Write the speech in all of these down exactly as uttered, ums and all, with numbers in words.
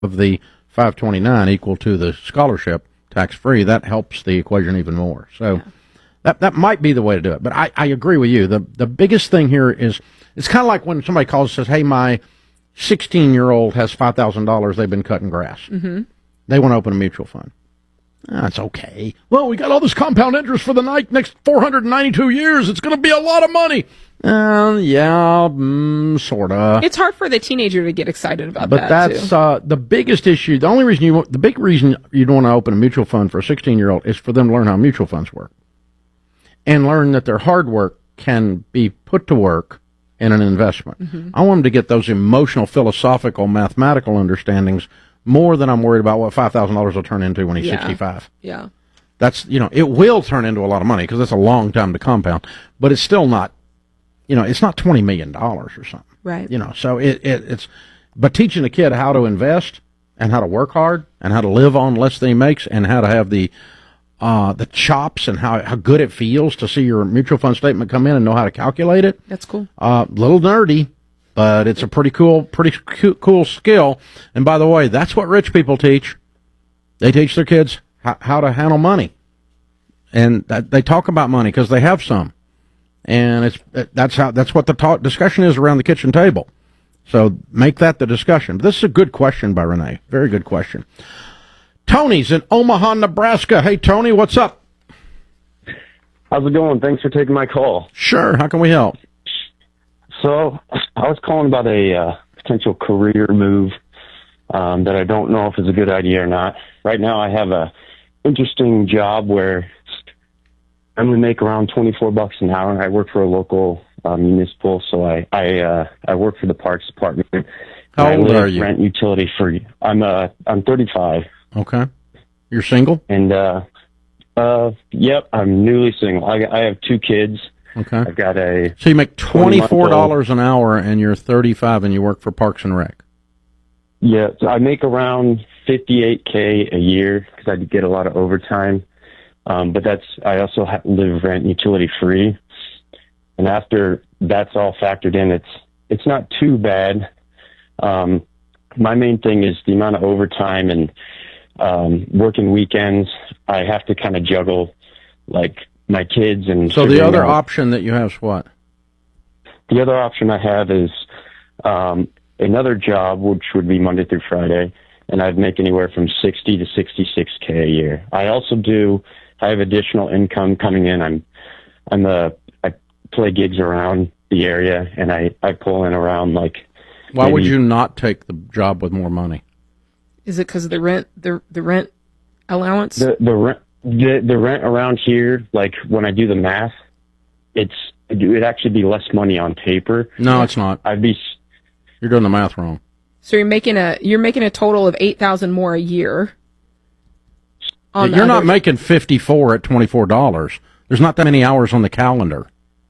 of the five twenty-nine equal to the scholarship tax-free, that helps the equation even more. So yeah. that that might be the way to do it. But I, I agree with you. The the biggest thing here is, it's kind of like when somebody calls and says, hey, my sixteen-year-old has five thousand dollars they've been cutting grass. Mm-hmm. They want to open a mutual fund. That's okay. Well, we got all this compound interest for the night, next four hundred ninety-two years. It's going to be a lot of money. Uh, yeah, mm, sort of. It's hard for the teenager to get excited about but that, But that's uh, the biggest issue. The only reason you want, the big reason you don't want to open a mutual fund for a sixteen-year-old is for them to learn how mutual funds work and learn that their hard work can be put to work in an investment. Mm-hmm. I want them to get those emotional, philosophical, mathematical understandings more than I'm worried about what five thousand dollars will turn into when he's yeah. sixty-five. Yeah. That's, you know, it will turn into a lot of money because that's a long time to compound, but it's still not, you know, it's not twenty million dollars or something. Right. You know, so it, it it's, but teaching a kid how to invest and how to work hard and how to live on less than he makes and how to have the, uh, the chops and how, how good it feels to see your mutual fund statement come in and know how to calculate it. That's cool. A uh, little nerdy, but it's a pretty cool, pretty cu- cool skill. And by the way, that's what rich people teach. They teach their kids how, how to handle money, and that, they talk about money because they have some. And it's that's how that's what the talk, discussion is around the kitchen table. So make that the discussion. This is a good question by Renee. Very good question. Tony's in Omaha, Nebraska. Hey, Tony, what's up? How's it going? Thanks for taking my call. Sure. How can we help? So I was calling about a uh, potential career move um, that I don't know if is a good idea or not. Right now I have a interesting job where I'm going to make around twenty-four bucks an hour. I work for a local uh, municipal, so I I, uh, I work for the Parks Department. How I old live are you? Rent utility free. I'm uh I'm thirty-five. Okay. You're single? And uh, uh, yep, I'm newly single. I I have two kids. Okay. I've got a. So you make twenty-four dollars an hour, and you're thirty-five, and you work for Parks and Rec. Yeah, so I make around fifty-eight K a year because I get a lot of overtime. Um, but that's, I also ha- live rent utility free. And after that's all factored in, it's, it's not too bad. Um, my main thing is the amount of overtime and, um, working weekends. I have to kind of juggle like my kids and. So the other out. option that you have is what? The other option I have is, um, another job, which would be Monday through Friday. And I'd make anywhere from sixty to sixty-six K a year. I also do, I have additional income coming in. I'm, I'm a, I play gigs around the area, and I, I pull in around like. Why maybe, would you not take the job with more money? Is it because of the rent, the the rent allowance? The the rent, the the rent around here, like when I do the math, it's it'd actually be less money on paper. No, it's not. I'd be. You're doing the math wrong. So you're making a you're making a total of eight thousand more a year. You're other... not making fifty four at twenty four dollars. There's not that many hours on the calendar.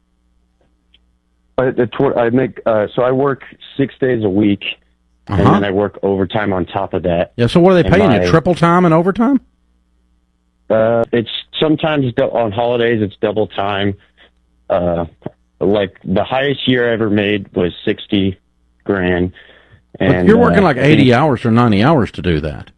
I, I make uh, so I work six days a week, uh-huh. and then I work overtime on top of that. Yeah. So what are they paying my, you? Triple time and overtime? Uh, it's sometimes on holidays it's double time. Uh, like the highest year I ever made was sixty grand. And, but you're working uh, like eighty hours or ninety hours to do that.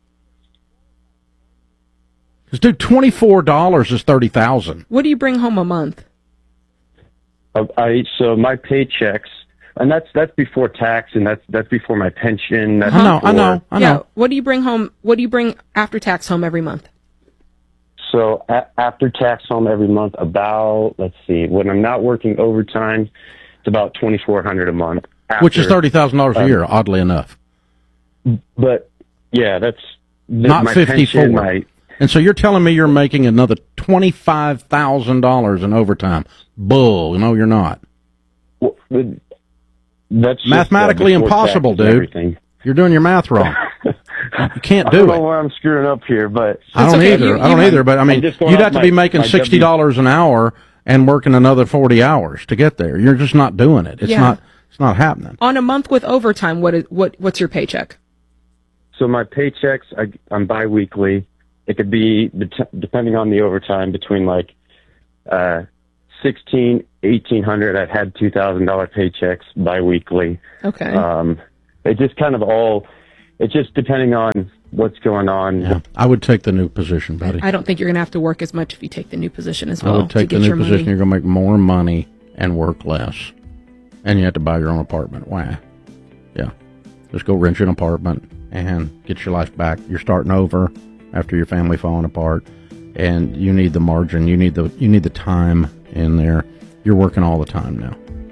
Because, dude, twenty-four dollars is thirty thousand dollars. What do you bring home a month? Uh, I so my paychecks, and that's that's before tax, and that's that's before my pension. That's I know, before, I know, I know. Yeah. What do you bring home? What do you bring after tax home every month? So a- after tax home every month, about let's see, when I'm not working overtime, it's about twenty-four hundred a month. After, which is thirty thousand dollars a year, um, oddly enough. But, yeah, that's... The, not fifty-four. My, and so you're telling me you're making another twenty-five thousand dollars in overtime. Bull. No, you're not. Well, that's mathematically just, uh, impossible, dude. Everything. You're doing your math wrong. You can't do it. I don't it. know where I'm screwing up here, but... I don't okay. either. You, I don't you, either, but I mean, you'd have to my, be making sixty dollars w- an hour and working another forty hours to get there. You're just not doing it. It's yeah. not... It's not happening. On a month with overtime, what is what? What's your paycheck? So my paychecks, I, I'm biweekly. It could be, depending on the overtime, between like uh, sixteen, eighteen hundred. I've had two thousand dollar paychecks biweekly. Okay. Um, it just kind of all it's just depending on what's going on. Yeah, I would take the new position, buddy. I don't think you're going to have to work as much if you take the new position as I well. would take to the get new your position. money. You're going to make more money and work less, and you have to buy your own apartment. Why? Yeah, just go rent you an apartment and get your life back. You're starting over after your family falling apart, and you need the margin. You need the you need the time in there. You're working all the time now.